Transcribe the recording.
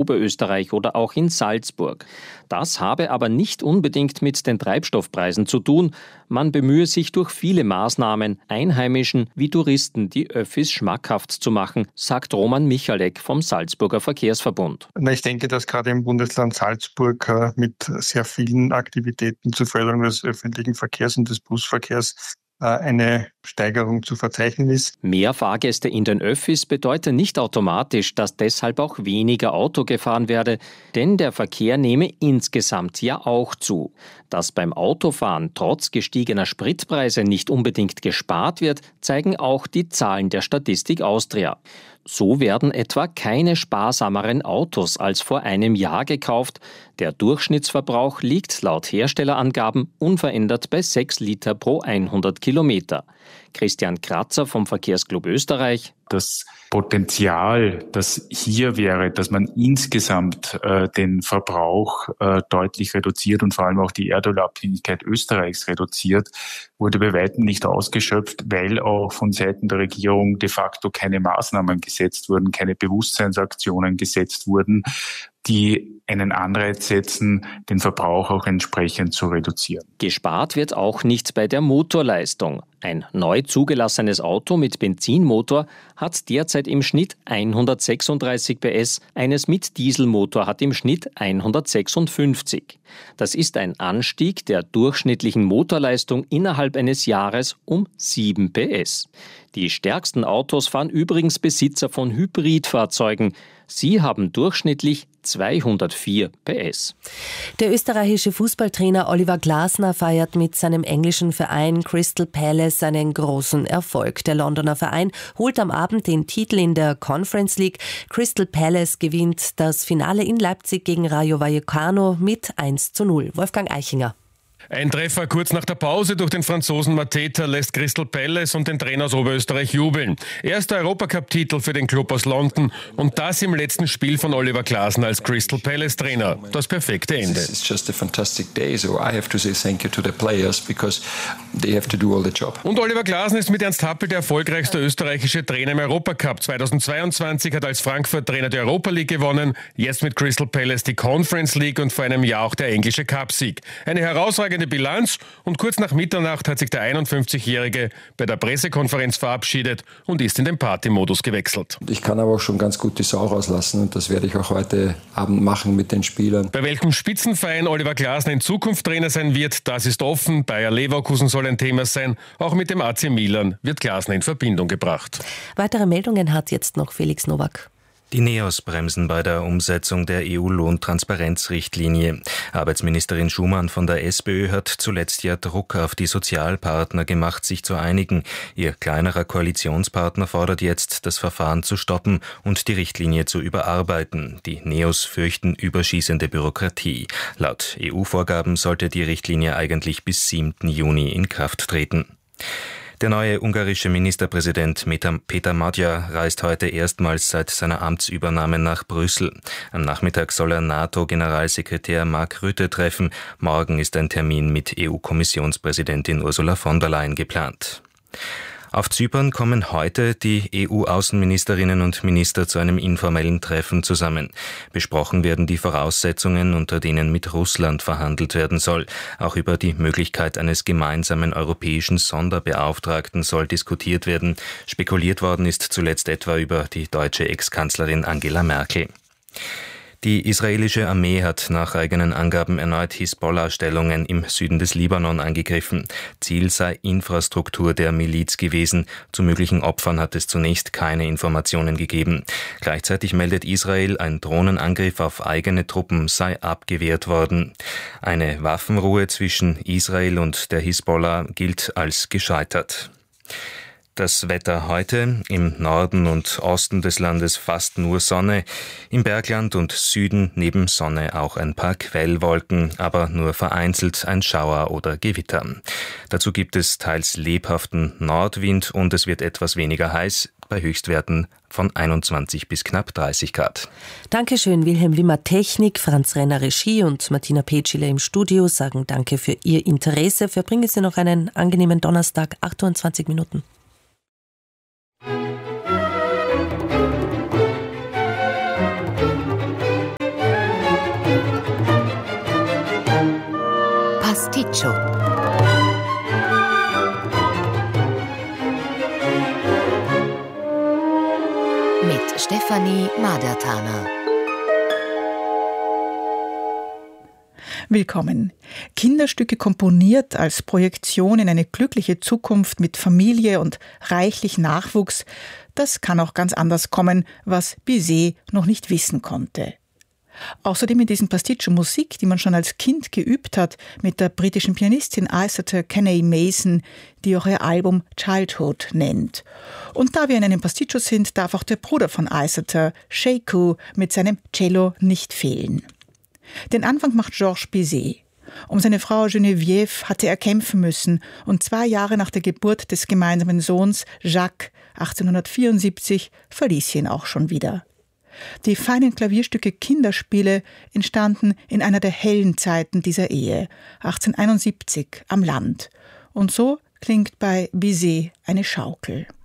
Oberösterreich oder auch in Salzburg. Das habe aber nicht unbedingt mit den Treibstoffpreisen zu tun. Man bemühe sich durch viele Maßnahmen, Einheimischen wie Touristen die Öffis schmackhaft zu machen, sagt Roman Michalek vom Salzburger Verkehrsverbund. Ich denke, dass gerade im Bundesland Salzburg mit sehr vielen Aktivitäten zur Förderung des öffentlichen Verkehrs und des Busverkehrs eine Steigerung zu verzeichnen ist. Mehr Fahrgäste in den Öffis bedeutet nicht automatisch, dass deshalb auch weniger Auto gefahren werde, denn der Verkehr nehme insgesamt ja auch zu. Dass beim Autofahren trotz gestiegener Spritpreise nicht unbedingt gespart wird, zeigen auch die Zahlen der Statistik Austria. So werden etwa keine sparsameren Autos als vor einem Jahr gekauft. Der Durchschnittsverbrauch liegt laut Herstellerangaben unverändert bei 6 Liter pro 100 Kilometer. Christian Kratzer vom Verkehrsclub Österreich. Das Potenzial, das hier wäre, dass man insgesamt den Verbrauch deutlich reduziert und vor allem auch die Erdölabhängigkeit Österreichs reduziert, wurde bei weitem nicht ausgeschöpft, weil auch von Seiten der Regierung de facto keine Maßnahmen gesetzt wurden, keine Bewusstseinsaktionen gesetzt wurden, die einen Anreiz setzen, den Verbrauch auch entsprechend zu reduzieren. Gespart wird auch nicht bei der Motorleistung. Ein neu zugelassenes Auto mit Benzinmotor hat derzeit im Schnitt 136 PS, eines mit Dieselmotor hat im Schnitt 156. Das ist ein Anstieg der durchschnittlichen Motorleistung innerhalb eines Jahres um 7 PS. Die stärksten Autos fahren übrigens Besitzer von Hybridfahrzeugen. Sie haben durchschnittlich 204 PS. Der österreichische Fußballtrainer Oliver Glasner feiert mit seinem englischen Verein Crystal Palace einen großen Erfolg. Der Londoner Verein holt am Abend den Titel in der Conference League. Crystal Palace gewinnt das Finale in Leipzig gegen Rayo Vallecano mit 1:0. Wolfgang Eichinger. Ein Treffer kurz nach der Pause durch den Franzosen Mateta lässt Crystal Palace und den Trainer aus Oberösterreich jubeln. Erster Europacup-Titel für den Club aus London und das im letzten Spiel von Oliver Glasner als Crystal Palace-Trainer. Das perfekte Ende. Und Oliver Glasner ist mit Ernst Happel der erfolgreichste österreichische Trainer im Europacup. 2022 hat als Frankfurt-Trainer die Europa League gewonnen, jetzt mit Crystal Palace die Conference League und vor einem Jahr auch der englische Cup-Sieg. Eine herausragende Bilanz und kurz nach Mitternacht hat sich der 51-Jährige bei der Pressekonferenz verabschiedet und ist in den Partymodus gewechselt. Ich kann aber auch schon ganz gut die Sau rauslassen und das werde ich auch heute Abend machen mit den Spielern. Bei welchem Spitzenverein Oliver Glasner in Zukunft Trainer sein wird, das ist offen. Bayer Leverkusen soll ein Thema sein. Auch mit dem AC Milan wird Glasner in Verbindung gebracht. Weitere Meldungen hat jetzt noch Felix Nowak. Die NEOS bremsen bei der Umsetzung der EU-Lohntransparenzrichtlinie. Arbeitsministerin Schumann von der SPÖ hat zuletzt ja Druck auf die Sozialpartner gemacht, sich zu einigen. Ihr kleinerer Koalitionspartner fordert jetzt, das Verfahren zu stoppen und die Richtlinie zu überarbeiten. Die NEOS fürchten überschießende Bürokratie. Laut EU-Vorgaben sollte die Richtlinie eigentlich bis 7. Juni in Kraft treten. Der neue ungarische Ministerpräsident Peter Magyar reist heute erstmals seit seiner Amtsübernahme nach Brüssel. Am Nachmittag soll er NATO-Generalsekretär Mark Rutte treffen. Morgen ist ein Termin mit EU-Kommissionspräsidentin Ursula von der Leyen geplant. Auf Zypern kommen heute die EU-Außenministerinnen und Minister zu einem informellen Treffen zusammen. Besprochen werden die Voraussetzungen, unter denen mit Russland verhandelt werden soll. Auch über die Möglichkeit eines gemeinsamen europäischen Sonderbeauftragten soll diskutiert werden. Spekuliert worden ist zuletzt etwa über die deutsche Ex-Kanzlerin Angela Merkel. Die israelische Armee hat nach eigenen Angaben erneut Hisbollah-Stellungen im Süden des Libanon angegriffen. Ziel sei Infrastruktur der Miliz gewesen. Zu möglichen Opfern hat es zunächst keine Informationen gegeben. Gleichzeitig meldet Israel, ein Drohnenangriff auf eigene Truppen sei abgewehrt worden. Eine Waffenruhe zwischen Israel und der Hisbollah gilt als gescheitert. Das Wetter heute: im Norden und Osten des Landes fast nur Sonne, im Bergland und Süden neben Sonne auch ein paar Quellwolken, aber nur vereinzelt ein Schauer oder Gewitter. Dazu gibt es teils lebhaften Nordwind und es wird etwas weniger heiß, bei Höchstwerten von 21 bis knapp 30 Grad. Dankeschön, Wilhelm Wimmer Technik, Franz Renner Regie und Martina Petschile im Studio sagen Danke für Ihr Interesse. Verbringen Sie noch einen angenehmen Donnerstag, 28 Minuten. Stefanie Madertaner. Willkommen. Kinderstücke komponiert als Projektion in eine glückliche Zukunft mit Familie und reichlich Nachwuchs, das kann auch ganz anders kommen, was Bizet noch nicht wissen konnte. Außerdem in diesem Pasticcio Musik, die man schon als Kind geübt hat, mit der britischen Pianistin Iceta Kenny Mason, die auch ihr Album Childhood nennt. Und da wir in einem Pasticcio sind, darf auch der Bruder von Iceta, Sekou, mit seinem Cello nicht fehlen. Den Anfang macht Georges Bizet. Um seine Frau Geneviève hatte er kämpfen müssen und 2 Jahre nach der Geburt des gemeinsamen Sohns Jacques 1874 verließ sie ihn auch schon wieder. Die feinen Klavierstücke Kinderspiele entstanden in einer der hellen Zeiten dieser Ehe, 1871 am Land. Und so klingt bei Bizet eine Schaukel.